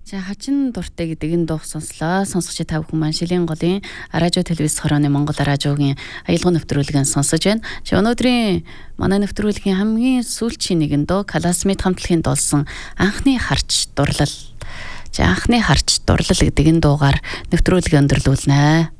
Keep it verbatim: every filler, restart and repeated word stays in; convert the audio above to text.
За хачин дуртай гэдэг энэ дууг сонслоо. Сонсогч та бүхэн маань Шилийн голын радио телевиз хорооны Монгол радиогийн аялал нэвтрүүлгийг сонсож байна. Чи өнөөдрийн манай нэвтрүүлгийн хамгийн сүүлчийн нэгэн дуу Классмейт хамтлагийн дуулсан анхны харч дурлал. За анхны харч дурлал гэдэг энэ дуугаар нэвтрүүлгийг өндөрлүүлнэ.